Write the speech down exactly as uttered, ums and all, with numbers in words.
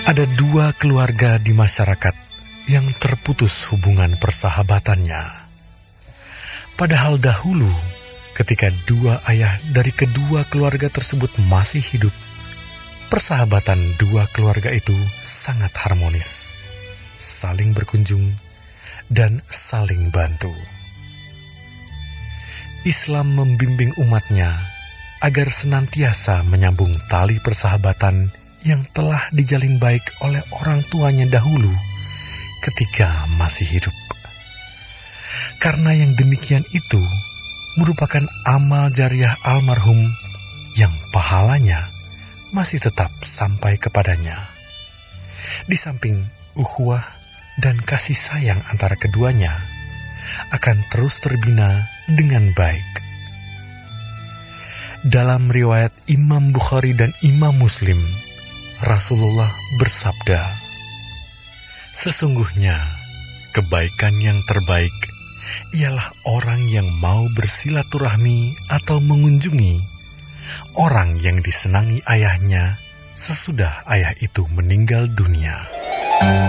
Ada dua keluarga di masyarakat yang terputus hubungan persahabatannya. Padahal dahulu, ketika dua ayah dari kedua keluarga tersebut masih hidup, persahabatan dua keluarga itu sangat harmonis, saling berkunjung, dan saling bantu. Islam membimbing umatnya agar senantiasa menyambung tali persahabatan yang telah dijalin baik oleh orang tuanya dahulu ketika masih hidup. Karena yang demikian itu merupakan amal jariah almarhum yang pahalanya masih tetap sampai kepadanya. Di samping ukhuwah dan kasih sayang antara keduanya akan terus terbina dengan baik. Dalam riwayat Imam Bukhari dan Imam Muslim, Rasulullah bersabda, "Sesungguhnya kebaikan yang terbaik ialah orang yang mau bersilaturahmi atau mengunjungi orang yang disenangi ayahnya sesudah ayah itu meninggal dunia."